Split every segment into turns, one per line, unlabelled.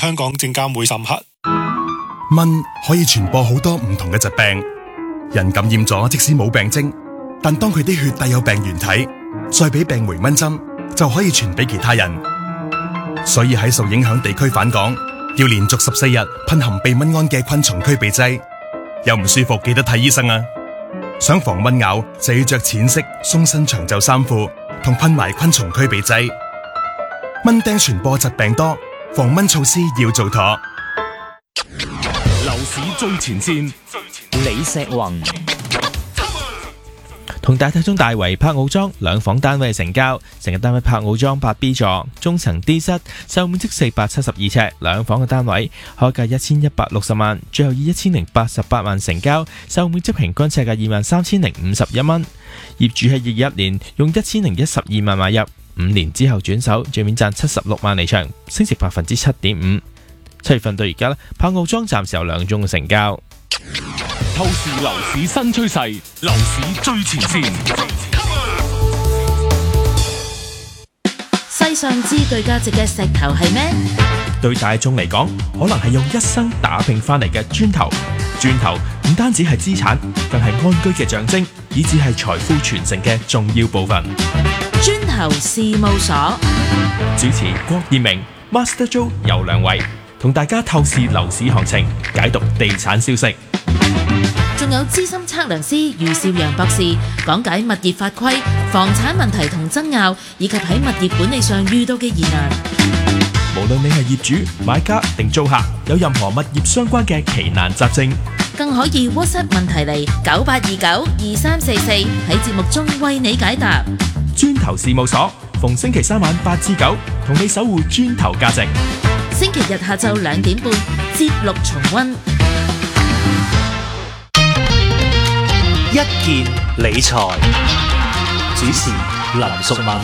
香港證監會審核。
蚊可以傳播好多唔同嘅疾病，人感染咗即使冇病徵，但當佢啲血帶有病原體，再俾病媒蚊針，就可以傳俾其他人。所以喺受影響地區返港，要連續14日噴含避蚊胺嘅昆蟲驅避劑。有唔舒服記得睇醫生啊！想防蚊咬就要着淺色鬆身長袖衫褲，同噴埋昆蟲驅避劑。蚊叮傳播疾病多，防蚊措施要做妥。
樓市最前線，
李石宏同大太中大圍柏傲莊兩房單位成交，成個單位柏傲莊8B 座，中層 D 室，售面積472尺，兩房嘅單位，開價1160萬，最後以1088萬成交，售面積平均尺價23051蚊。業主喺21年用1012萬買入，5年之後轉手，最面賺76萬離場，升值7.5%。7月份到而家，柏傲莊暫時有2宗嘅成交。
透視樓市新趨勢，樓市最前線。
世上最具價值嘅石頭係咩？
對大眾嚟講，可能係用一生打拼翻嚟嘅磚頭。磚頭唔單止係資產，更係安居嘅象徵，以至係財富傳承嘅重要部分。
磚頭事務所
主持郭燕明、Master Joe 游良偉，同大家透視樓市行情，解讀地產消息。
仲有資深測量師余少陽博士講解物業法規、房產問題同爭拗，以及喺物業管理上遇到嘅疑難。
無論你係業主、買家定租客，有任何物業相關嘅奇難雜症，
更可以 WhatsApp 問題嚟98292344，喺節目中為你解答。
磚頭事務所逢星期3晚8至9，同你守護磚頭價值。
星期日下晝2點半，節錄重溫。
一件理財，主持林淑敏。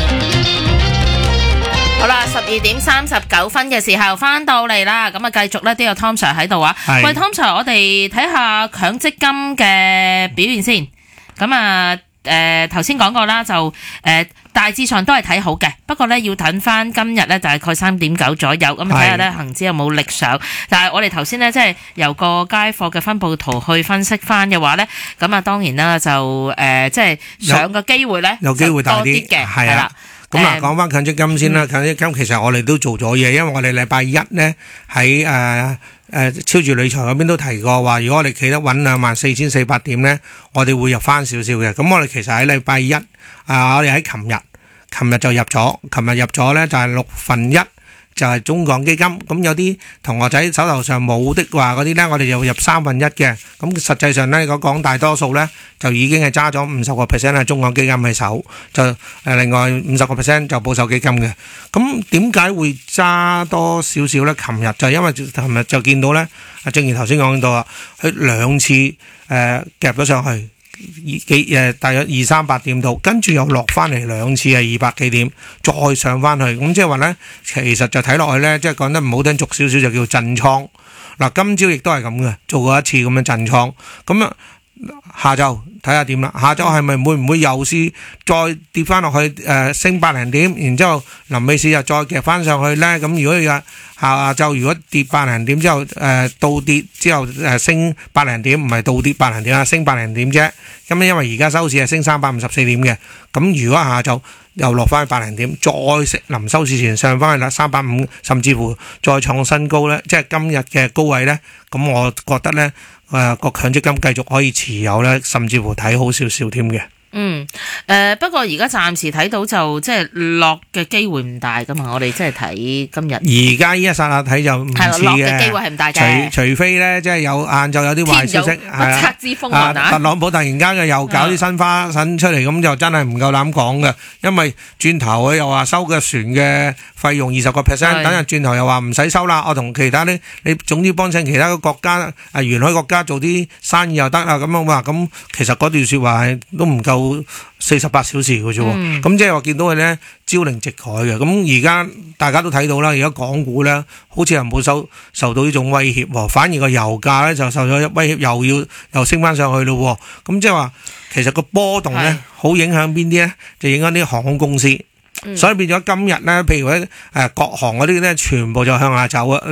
好啦，12:39嘅時候翻到嚟啦，咁啊繼續咧都有 Tom Sir 喺度啊。喂，Tom Sir，我哋睇下強積金嘅表現先。咁啊，頭先講過啦，就大致上都係睇好嘅，不過咧要等翻今日咧大概3.9左右，咁睇下咧恒指有冇力上。但係我哋頭先咧即係由個街貨嘅分佈圖去分析翻嘅話咧，咁啊當然啦就即係上嘅機會咧
有機會大啲
嘅，係啦。
咁啊，講翻強積金先啦。強積金其實我哋都做咗嘢，因為我哋禮拜一咧喺超住理財嗰邊都提過話，如果我哋企得穩24,400點咧，我哋會入翻少少嘅。咁我哋其實喺禮拜一我哋喺琴日就入咗，琴日入咗咧就係1/6，就係中港基金。咁有啲同學仔手頭上冇的話嗰啲咧，我哋就入1/3嘅。咁實際上咧，如果講大多數咧，就已經係揸咗50% 係中港基金喺手，就另外50% 就保守基金嘅。咁點解會揸多少少咧？琴日就因為琴日就見到咧，正如頭先講到啊，佢2次夾咗上去。大約200-300點度，跟住又落翻嚟2次係200幾點，再上翻去，咁即係話呢，其實就睇落去呢，即係講得唔好聽，俗少少就叫震倉。嗱，今朝亦都係咁嘅，做過一次咁樣震倉，咁啊下晝睇下點啦，下晝係咪會唔會又試再跌翻落去升百零點，然之後臨尾市又再夾翻上去呢？咁如果下晝如果跌百零點之後倒跌之後升百零點，唔係倒跌百零點啊，升百零點啫。咁因為而家收市係升354點嘅，咁如果下晝又落翻去百零點，再臨收市前上翻去啦350，甚至乎再創新高呢，即係今日嘅高位呢。咁我覺得呢個強積金繼續可以持有呢，甚至乎睇好少少添嘅。
不過而家暫時睇到就即係落嘅機會唔大噶嘛，我哋即係睇今日。
而家呢一剎那睇就唔似嘅，
落嘅機會係唔大嘅。
除非咧，即係晏晝有啲壞消息，
不測之風雲
特朗普突然間嘅又搞啲新花臣出嚟，咁就真係唔夠膽講嘅。因為轉頭佢又話收嘅船嘅費用20%，等陣轉頭又話唔使收啦。我同其他啲你總之幫襯其他嘅國家沿海國家做啲生意又得啦。咁樣話咁，其實嗰段說話都唔夠48小時嘅啫，咁即係話見到佢咧朝令夕改嘅，咁而家大家都睇到啦，而家港股咧好似又冇受到呢種威脅，反而個油價咧就受咗威脅，又升翻上去咯，咁即係話其實個波動咧好影響邊啲咧，就影響啲航空公司。所以變咗今日咧，譬如喺國航嗰啲咧，全部就向下走啊！